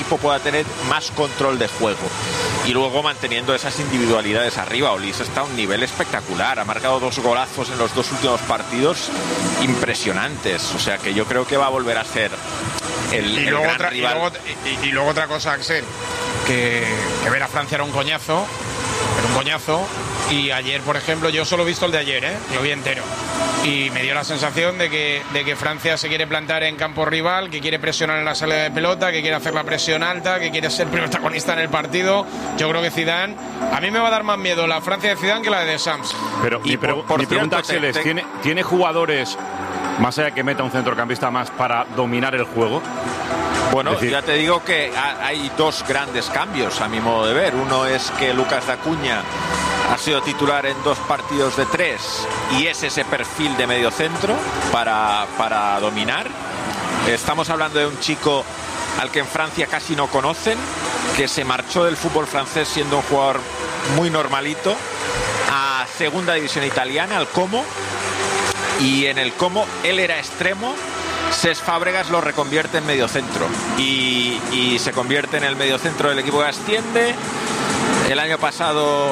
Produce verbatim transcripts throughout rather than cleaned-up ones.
equipo pueda tener más control de juego. Y luego manteniendo esas individualidades arriba. Olise está a un nivel espectacular, ha marcado dos golazos en los dos últimos partidos impresionantes, o sea que yo creo que va a volver a ser el, y, el luego gran otra, rival. Y luego, y, y luego otra cosa, Axel, que, que ver a Francia era un coñazo, era un coñazo, y ayer, por ejemplo, yo solo he visto el de ayer, ¿eh? Lo vi entero, y me dio la sensación de que, de que Francia se quiere plantar en campo rival, que quiere presionar en la salida de pelota, que quiere hacer la presión alta, que quiere ser protagonista en el partido. Yo creo que Zidane, a mí me va a dar más miedo la Francia de Zidane que la de Deschamps. Pero y mi, por, pre por mi cierto, pregunta, Axel, es, te, te... ¿tiene, ¿tiene jugadores, más allá que meta un centrocampista más, para dominar el juego? Bueno, es decir, ya te digo que hay dos grandes cambios a mi modo de ver. Uno es que Lucas de Acuña ha sido titular en dos partidos de tres y es ese perfil de mediocentro para, para dominar. Estamos hablando de un chico al que en Francia casi no conocen, que se marchó del fútbol francés siendo un jugador muy normalito a segunda división italiana, al Como, y en el Como él era extremo. Cesc Fábregas lo reconvierte en mediocentro y, y se convierte en el mediocentro del equipo que asciende. El año pasado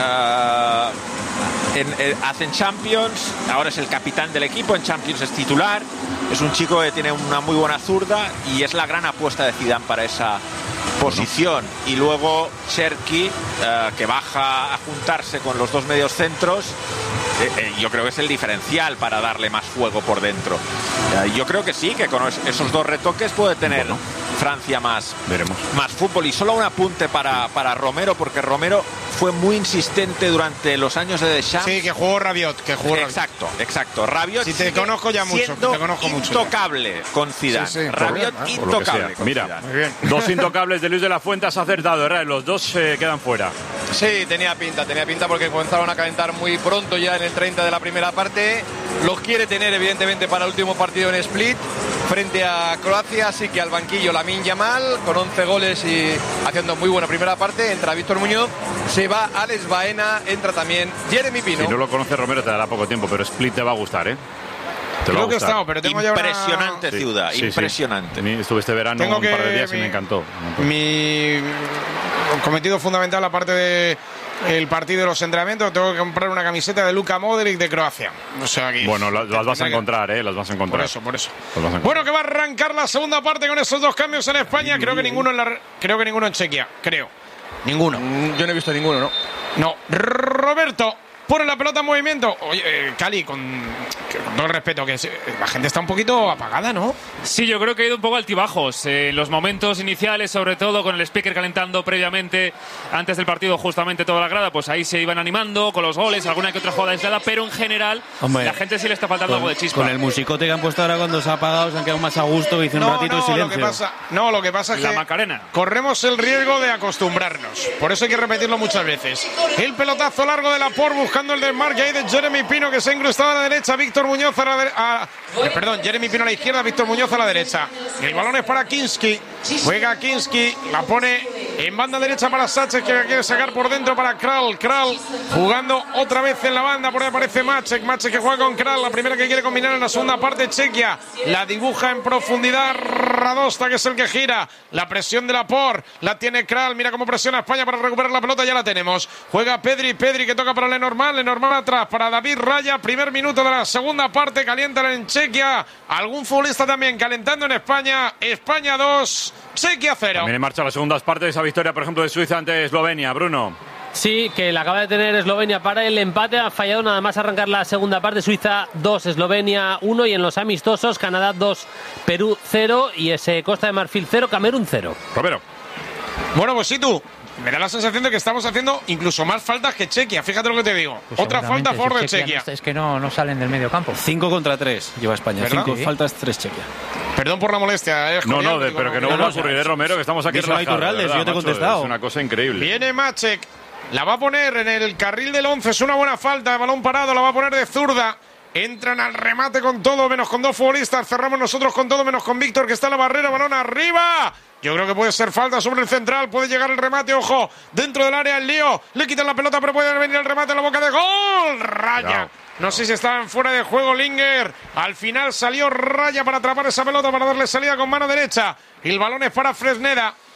uh, en, en, hacen Champions, ahora es el capitán del equipo, en Champions es titular, es un chico que tiene una muy buena zurda y es la gran apuesta de Zidane para esa posición. Y luego Cherki, uh, que baja a juntarse con los dos mediocentros. Eh, eh, yo creo que es el diferencial para darle más fuego por dentro. Eh, yo creo que sí, que con esos dos retoques puede tener bueno, Francia más, veremos. más fútbol. Y solo un apunte para, para Romero, porque Romero fue muy insistente durante los años de Deschamps. Sí, que jugó Rabiot, que jugó Rabiot. Exacto, exacto. Rabiot si te conozco ya mucho, te conozco mucho. Intocable ya. Con Zidane. Sí, sí, bien, Rabiot ¿eh? intocable. Con Mira, Zidane. Muy bien. Dos intocables de Luis de la Fuente, has acertado, ¿verdad? Los dos eh, quedan fuera. Sí, tenía pinta, tenía pinta porque comenzaron a calentar muy pronto ya en el treinta de la primera parte. Los quiere tener evidentemente para el último partido en Split frente a Croacia, así que al banquillo Lamine Yamal con once goles y haciendo muy buena primera parte. Entra Víctor Muñoz, se va Alex Baena, entra también Jeremy Pino. Si no lo conoce Romero te dará poco tiempo, pero Split te va a gustar, ¿eh? Te Creo que he estado, pero tengo impresionante ya una... ciudad, sí, sí, impresionante. Sí. Estuve este verano tengo un par de días mi, y me encantó. Mi cometido fundamental, aparte de el partido de los entrenamientos, tengo que comprar una camiseta de Luka Modric de Croacia. O sea, que bueno, las, las vas a encontrar, ¿eh? Las vas a encontrar. Por eso, por eso. Bueno, que va a arrancar la segunda parte con esos dos cambios en España. Creo que ninguno en la, creo que ninguno en Chequia. Creo. Ninguno. Yo no he visto ninguno, ¿no? No. Roberto. Pone la pelota en movimiento. Oye, eh, Cali, con, con todo el respeto, que la gente está un poquito apagada, ¿no? Sí, yo creo que ha ido un poco altibajos. En eh, los momentos iniciales, sobre todo con el speaker calentando previamente, antes del partido, justamente toda la grada, pues ahí se iban animando con los goles, alguna que otra jugada aislada, pero en general, Hombre, la gente sí le está faltando con, algo de chispa. Con el musicote que han puesto ahora cuando se ha apagado, se han quedado más a gusto, que hizo no, un ratito no, de silencio. Lo que pasa, no, lo que pasa es la que Macarena. Corremos el riesgo de acostumbrarnos. Por eso hay que repetirlo muchas veces. El pelotazo largo de Laporte buscando el desmarque ahí de Jeremy Pino, que se ha incrustado a la derecha. Víctor Muñoz a la derecha. Eh, perdón, Jeremy Pino a la izquierda, Víctor Muñoz a la derecha. El balón es para Kinski. Juega Kinski, la pone en banda derecha para Sánchez, que quiere sacar por dentro para Kral. Kral jugando otra vez en la banda, por ahí aparece Maček. Maček que juega con Kral, la primera que quiere combinar en la segunda parte. Chequia la dibuja en profundidad Radosta, que es el que gira. La presión de Laporte la tiene Kral. Mira cómo presiona España para recuperar la pelota, ya la tenemos. Juega Pedri, Pedri que toca para Lenormand, Lenormand atrás para David Raya. Primer minuto de la segunda parte, calientan en Chequia. Algún futbolista también calentando en España. España dos, Chequia cero. También en marcha las segundas partes, esa victoria, por ejemplo, de Suiza ante Eslovenia. Bruno. Sí, que la acaba de tener Eslovenia para el empate. Ha fallado nada más arrancar la segunda parte. Suiza dos, Eslovenia uno. Y en los amistosos, Canadá dos, Perú cero. Y ese Costa de Marfil cero, Camerún cero. Romero. Bueno, pues sí, tú. Me da la sensación de que estamos haciendo incluso más faltas que Chequia. Fíjate lo que te digo. Pues Otra falta a favor de Chequia. No, es que no, no salen del medio campo. Cinco contra tres lleva España. ¿Verdad? Cinco Sí. faltas, tres Chequia. Perdón por la molestia. Eh, No, Julián, no, de, digo, pero que no, no, vuelva no, a ocurrir, ¿eh, Romero? Que estamos aquí Díselo a relajados, Iturralde, ¿verdad, yo te he macho? contestado. Es una cosa increíble. Viene Maček. La va a poner en el carril del once. Es una buena falta. De balón parado. La va a poner de zurda. Entran al remate con todo, menos con dos futbolistas. Cerramos nosotros con todo, menos con Víctor, que está en la barrera. Balón arriba. Yo creo que puede ser falta sobre el central. Puede llegar el remate, ojo. Dentro del área el lío. Le quitan la pelota, pero puede venir el remate a la boca de gol. Raya. No. No sé si estaban fuera de juego Linger. Al final salió Raya para atrapar esa pelota, para darle salida con mano derecha. El balón es para Fresneda.